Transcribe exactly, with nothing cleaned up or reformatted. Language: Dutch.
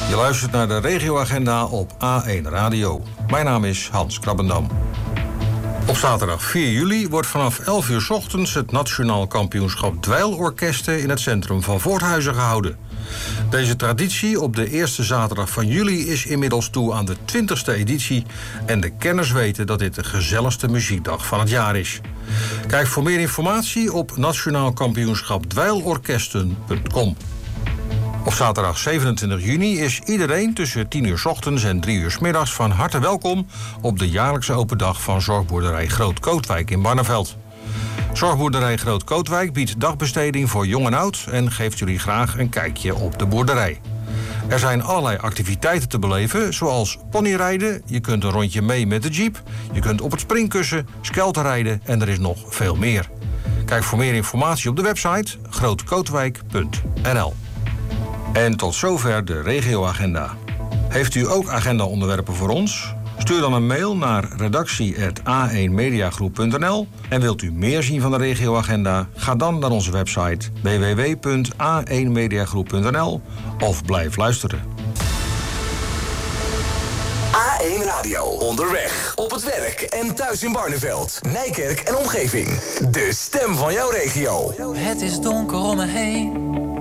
Je luistert naar de regioagenda op A één Radio. Mijn naam is Hans Krabbendam. Op zaterdag vier juli wordt vanaf elf uur 's ochtends het Nationaal Kampioenschap Dweilorkesten in het centrum van Voorthuizen gehouden. Deze traditie op de eerste zaterdag van juli is inmiddels toe aan de twintigste editie en de kenners weten dat dit de gezelligste muziekdag van het jaar is. Kijk voor meer informatie op nationaal kampioenschap dweilorkesten punt com. Op zaterdag zevenentwintig juni is iedereen tussen tien uur 's ochtends en drie uur 's middags van harte welkom op de jaarlijkse open dag van Zorgboerderij Groot Kootwijk in Barneveld. Zorgboerderij Groot Kootwijk biedt dagbesteding voor jong en oud en geeft jullie graag een kijkje op de boerderij. Er zijn allerlei activiteiten te beleven, zoals ponyrijden, je kunt een rondje mee met de jeep, je kunt op het springkussen, skelterrijden en er is nog veel meer. Kijk voor meer informatie op de website groot kootwijk punt n l. En tot zover de regioagenda. Heeft u ook agenda-onderwerpen voor ons? Stuur dan een mail naar redactie apenstaartje a één mediagroep punt n l. En wilt u meer zien van de regioagenda? Ga dan naar onze website w w w punt a één mediagroep punt n l of blijf luisteren. A één Radio. Onderweg, op het werk en thuis in Barneveld, Nijkerk en omgeving. De stem van jouw regio. Het is donker om me heen.